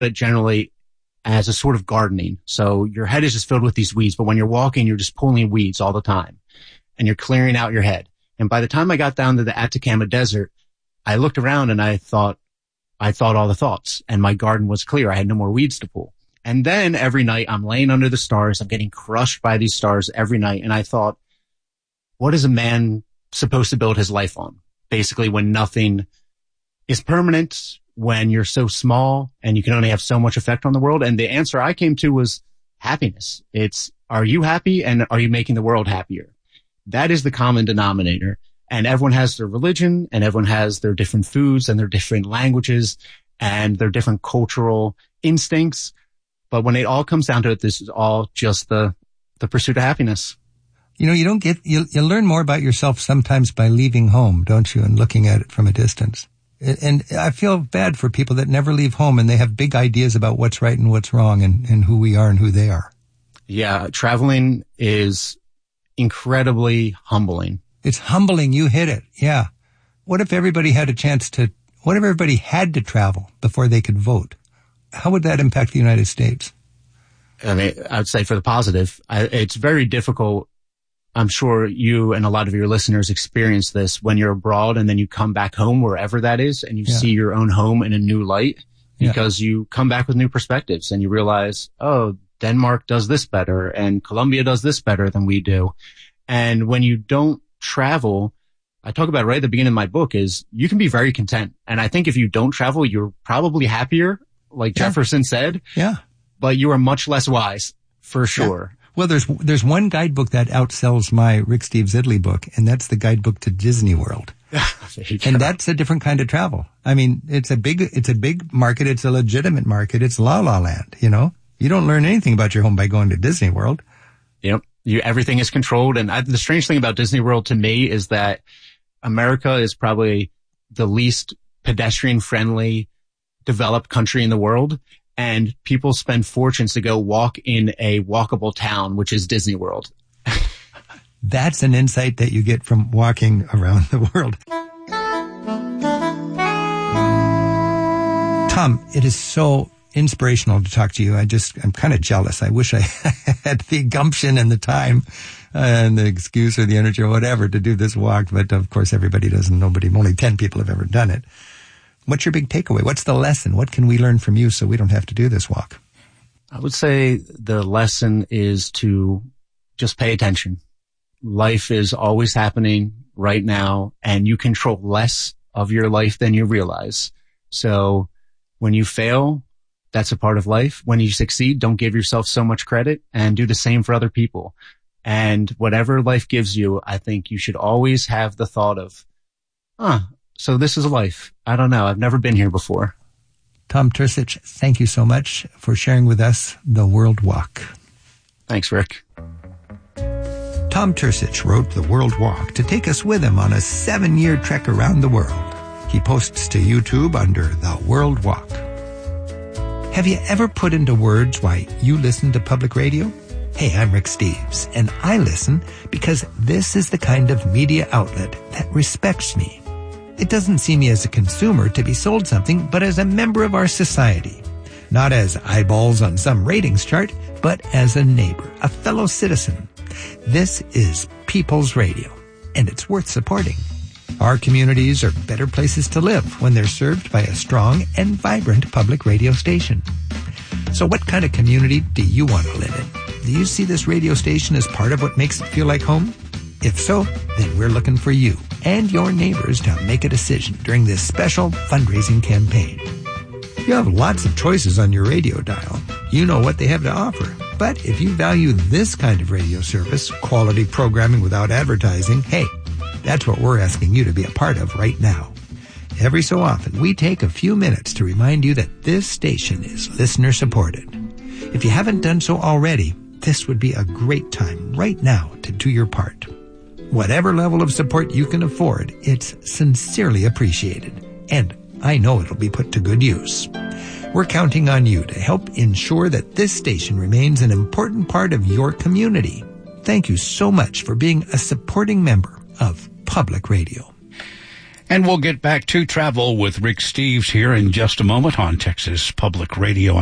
it generally as a sort of gardening. So your head is just filled with these weeds, but when you're walking, you're just pulling weeds all the time and you're clearing out your head. And by the time I got down to the Atacama Desert, I looked around and I thought all the thoughts, and my garden was clear. I had no more weeds to pull. And then every night I'm laying under the stars. I'm getting crushed by these stars every night. And I thought, what is a man supposed to build his life on? Basically, when nothing is permanent, when you're so small and you can only have so much effect on the world. And the answer I came to was happiness. It's, are you happy and are you making the world happier? That is the common denominator. And everyone has their religion and everyone has their different foods and their different languages and their different cultural instincts. But when it all comes down to it, this is all just the pursuit of happiness. You know, you learn more about yourself sometimes by leaving home, don't you? And looking at it from a distance. And I feel bad for people that never leave home and they have big ideas about what's right and what's wrong and who we are and who they are. Yeah, traveling is incredibly humbling. It's humbling. You hit it. Yeah. What if everybody had to travel before they could vote? How would that impact the United States? I mean, I'd say for the positive, it's very difficult. I'm sure you and a lot of your listeners experience this when you're abroad and then you come back home, wherever that is, and you see your own home in a new light because you come back with new perspectives and you realize, oh, Denmark does this better and Colombia does this better than we do. And when you don't travel, I talk about right at the beginning of my book, is you can be very content. And I think if you don't travel, you're probably happier, like Jefferson said. Yeah. But you are much less wise, for sure. Yeah. Well, there's one guidebook that outsells my Rick Steves Italy book, and that's the guidebook to Disney World. And that's a different kind of travel. I mean, it's a big market. It's a legitimate market. It's La La Land, you know? You don't learn anything about your home by going to Disney World. Yep. Everything is controlled. And the strange thing about Disney World to me is that America is probably the least pedestrian friendly developed country in the world. And people spend fortunes to go walk in a walkable town, which is Disney World. That's an insight that you get from walking around the world. Tom, it is so inspirational to talk to you. I'm kind of jealous. I wish I had the gumption and the time and the excuse or the energy or whatever to do this walk. But of course, everybody doesn't. Only 10 people have ever done it. What's your big takeaway? What's the lesson? What can we learn from you so we don't have to do this walk? I would say the lesson is to just pay attention. Life is always happening right now, and you control less of your life than you realize. So when you fail, that's a part of life. When you succeed, don't give yourself so much credit and do the same for other people. And whatever life gives you, I think you should always have the thought of, so this is life. I don't know. I've never been here before. Tom Tursich, thank you so much for sharing with us the World Walk. Thanks, Rick. Tom Tursich wrote The World Walk to take us with him on a 7-year trek around the world. He posts to YouTube under The World Walk. Have you ever put into words why you listen to public radio? Hey, I'm Rick Steves, and I listen because this is the kind of media outlet that respects me. It doesn't see me as a consumer to be sold something, but as a member of our society. Not as eyeballs on some ratings chart, but as a neighbor, a fellow citizen. This is People's Radio, and it's worth supporting. Our communities are better places to live when they're served by a strong and vibrant public radio station. So what kind of community do you want to live in? Do you see this radio station as part of what makes it feel like home? If so, then we're looking for you and your neighbors to make a decision during this special fundraising campaign. You have lots of choices on your radio dial. You know what they have to offer. But if you value this kind of radio service, quality programming without advertising, hey, that's what we're asking you to be a part of right now. Every so often, we take a few minutes to remind you that this station is listener-supported. If you haven't done so already, this would be a great time right now to do your part. Whatever level of support you can afford, it's sincerely appreciated. And I know it'll be put to good use. We're counting on you to help ensure that this station remains an important part of your community. Thank you so much for being a supporting member of Public Radio. And we'll get back to travel with Rick Steves here in just a moment on Texas Public Radio.